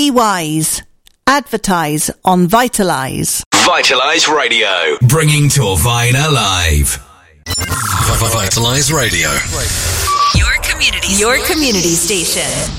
Be wise. Advertise on Vitalise. Vitalise Radio. Bringing Torvine alive. Vitalise Radio. Your community station.